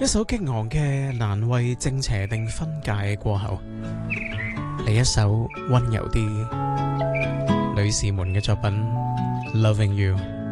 一首激昂嘅難為正邪定分界過後，嚟一首溫柔啲女士們嘅作品《Loving You》。